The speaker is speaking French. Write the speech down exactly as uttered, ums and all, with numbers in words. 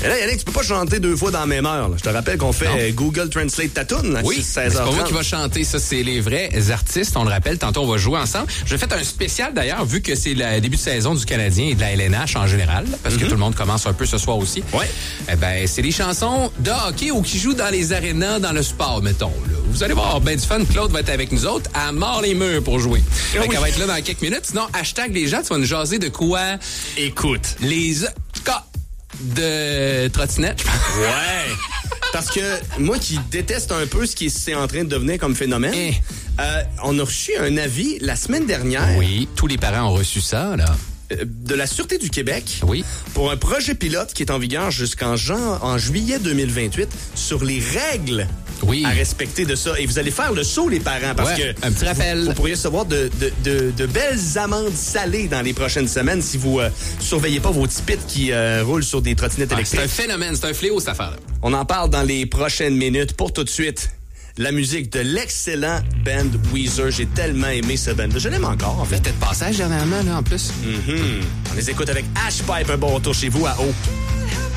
Mais là, Yannick, tu peux pas chanter deux fois dans la même heure. Là. Je te rappelle qu'on fait euh, Google Translate ta toune. Oui, seize heures trente. c'est pas moi qui va chanter, ça, c'est les vrais artistes. On le rappelle, tantôt, on va jouer ensemble. Je vais faire un spécial, d'ailleurs, vu que c'est le début de saison du Canadien et de la L N H en général, parce mm-hmm. que tout le monde commence un peu ce soir aussi. Ouais. Eh ben, c'est des chansons de hockey ou qui jouent dans les arénas, dans le sport, mettons. Là. Vous allez voir, ben du fun. Claude va être avec nous autres à mort les murs pour jouer. Oh oui. Elle va être là dans quelques minutes. Sinon, hashtag les gens, tu vas nous jaser de quoi? Écoute. Les cas de trottinette, je pense. Ouais. Parce que moi qui déteste un peu ce qui est en train de devenir comme phénomène, Eh. euh, on a reçu un avis la semaine dernière. Oui, tous les parents ont reçu ça, là. De la Sûreté du Québec Oui. pour un projet pilote qui est en vigueur jusqu'en jan- en juillet deux mille vingt-huit sur les règles Oui. à respecter de ça. Et vous allez faire le saut, les parents, parce Ouais, que un petit rappel. Vous, vous pourriez recevoir de, de, de, de belles amendes salées dans les prochaines semaines si vous euh, surveillez pas vos petits pits qui euh, roulent sur des trottinettes Ah, électriques. c'est un phénomène, c'est un fléau, cette affaire-là. On en parle dans les prochaines minutes. Pour tout de suite, la musique de l'excellent band Weezer. J'ai tellement aimé ce band. Je l'aime encore, en fait. Peut-être passage dernièrement, là, en plus. Mm-hmm. On les écoute avec Ashpipe, un bon retour chez vous à eau.